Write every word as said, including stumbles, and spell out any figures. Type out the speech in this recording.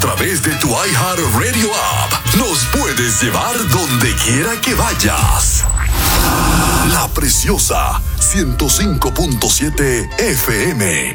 través de tu iHeartRadio app. Nos puedes llevar donde quiera que vayas. La Preciosa ciento cinco punto siete F M.